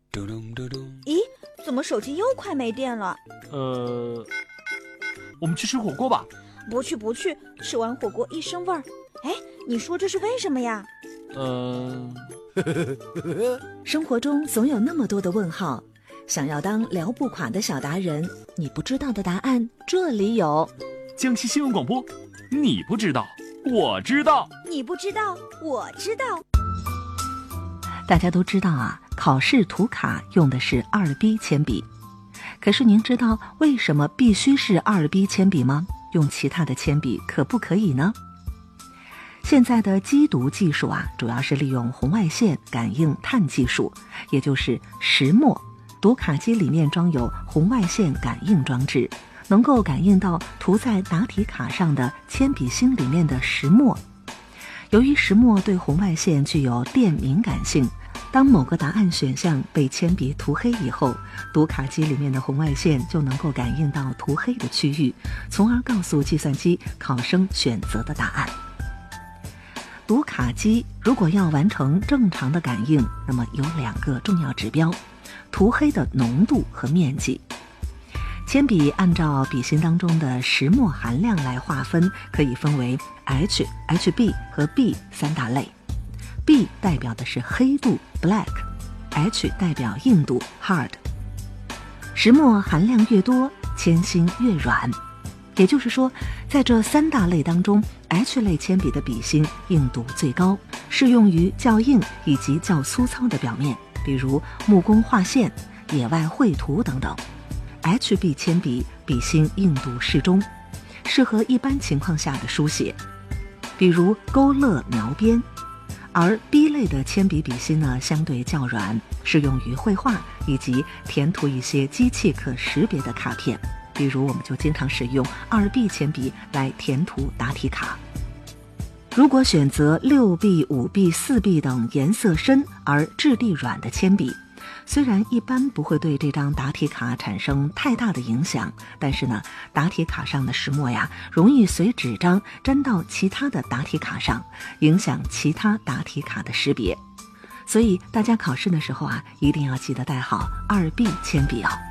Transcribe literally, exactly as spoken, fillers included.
咦，怎么手机又快没电了？ 呃，我们去吃火锅吧。 不去不去，吃完火锅一身味儿。哎，你说这是为什么呀？ 呃， 生活中总有那么多的问号，想要当聊不垮的小达人，你不知道的答案这里有。 江西新闻广播，你不知道，我知道。 你不知道，我知道。 大家都知道啊，考试涂卡用的是二 B 铅笔。可是您知道为什么必须是二 B 铅笔吗？用其他的铅笔可不可以呢？现在的机读技术啊，主要是利用红外线感应碳技术，也就是石墨。读卡机里面装有红外线感应装置，能够感应到涂在答题卡上的铅笔芯里面的石墨。由于石墨对红外线具有电敏感性，当某个答案选项被铅笔涂黑以后，读卡机里面的红外线就能够感应到涂黑的区域，从而告诉计算机考生选择的答案。读卡机如果要完成正常的感应，那么有两个重要指标：涂黑的浓度和面积。铅笔按照笔芯当中的石墨含量来划分，可以分为 H、H B 和 B 三大类。B 代表的是黑度 Black，H 代表硬度 Hard。石墨含量越多，铅芯越软。也就是说，在这三大类当中 ，H 类铅笔的笔芯硬度最高，适用于较硬以及较粗糙的表面，比如木工画线、野外绘图等等。H B 铅笔笔芯硬度适中，适合一般情况下的书写，比如勾勒描边。而 B 类的铅笔笔芯呢，相对较软，适用于绘画以及填涂一些机器可识别的卡片，比如我们就经常使用 二 B 铅笔来填涂答题卡。如果选择 六 B、五 B、四 B 等颜色深而质地软的铅笔，虽然一般不会对这张答题卡产生太大的影响，但是呢，答题卡上的石墨呀，容易随纸张沾到其他的答题卡上，影响其他答题卡的识别。所以大家考试的时候啊，一定要记得带好 二 B 铅笔哦。